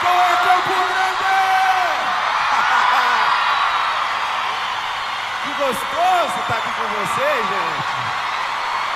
Cauê Campo Grande! Que gostoso estar aqui com vocês, gente.